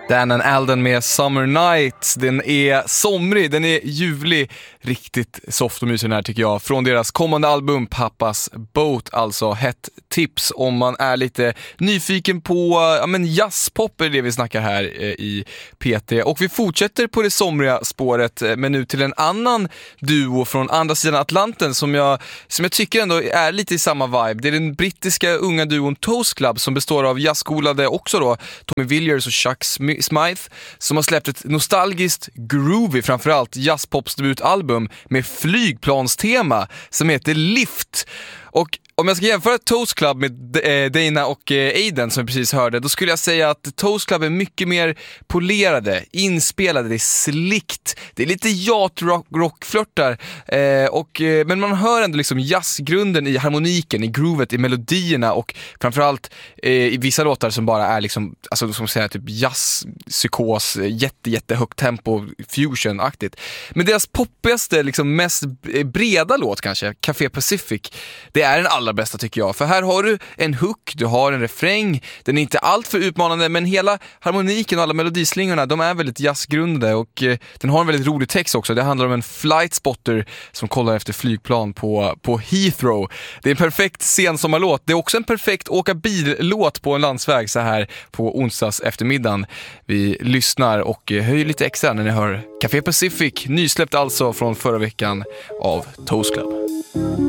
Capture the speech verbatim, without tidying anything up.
Dan and Alden med Summer Nights. Den är somrig, den är ljuvlig. Riktigt soft och mysig den här tycker jag. Från deras kommande album Pappas Boat, alltså hett tips om man är lite nyfiken på ja, men jazzpop är det vi snackar här eh, i P T. Och vi fortsätter på det somriga spåret eh, men nu till en annan duo från andra sidan Atlanten som jag, som jag tycker ändå är lite i samma vibe. Det är den brittiska unga duon Toast Club som består av jazzskolade också då Tommy Villiers och Chuck Smythe som har släppt ett nostalgiskt groovy, framförallt jazzpopsdebutalbum med flygplanstema som heter Lift. Och om jag ska jämföra Toast Club med Dana och Aiden som vi precis hörde, då skulle jag säga att Toast Club är mycket mer polerade, inspelade, det är slickt, det är lite yacht-rock-flörtar, eh, och, eh, men man hör ändå liksom jazzgrunden i harmoniken, i groovet, i melodierna och framförallt eh, i vissa låtar som bara är liksom, alltså som säger typ jazzpsykos, jätte, jätte högt tempo, fusion-aktigt. Men deras poppigaste, liksom mest breda låt kanske, Café Pacific, det är en allra bästa tycker jag. För här har du en hook, du har en refräng. Den är inte allt för utmanande, men hela harmoniken och alla melodislingorna, de är väldigt jazzgrundade och eh, den har en väldigt rolig text också. Det handlar om en flight spotter som kollar efter flygplan på, på Heathrow. Det är en perfekt sensommarlåt. Det är också en perfekt åka bil-låt på en landsväg så här på onsdags eftermiddagen. Vi lyssnar och eh, höjer lite extra när ni hör Café Pacific, nysläppt alltså från förra veckan av Toast Club.